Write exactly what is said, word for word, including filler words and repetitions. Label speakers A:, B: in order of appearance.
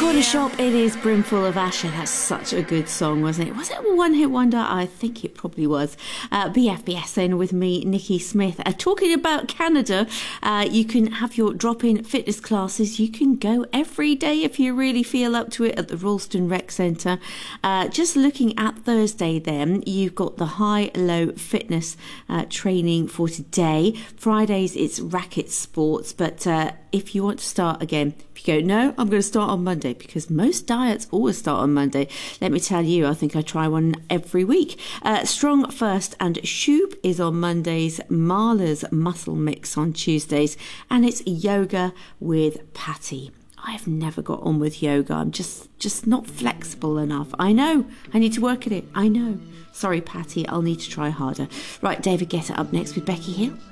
A: Corner Shop, it is Brimful of Asher. That's such a good song, wasn't it? Was it a one-hit wonder? I think it probably was. Uh, B F B S then with me, Nikki Smith. Uh, talking about Canada, uh, you can have your drop-in fitness classes. You can go every day if you really feel up to it at the Ralston Rec Centre. Uh, just looking at Thursday then, you've got the high-low fitness uh, training for today. Fridays, it's racket sports, but uh, if you want to start again, if you go, no, I'm going to start on Monday, because most diets always start on Monday. Let me tell you, I think I try one every week. Uh, Strong First and Shub is on Mondays, Marla's Muscle Mix on Tuesdays, and it's yoga with Patty. I've never got on with yoga. I'm just, just not flexible enough. I know. I need to work at it. I know. Sorry, Patty. I'll need to try harder. Right, David Guetta up next with Becky Hill.